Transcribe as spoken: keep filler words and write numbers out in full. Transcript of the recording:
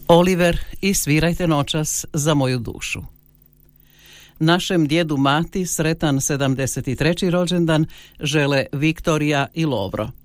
Oliver i Svirajte noćas za moju dušu. Našem djedu Mati sretan sedamdeset treći rođendan žele Viktorija i Lovro.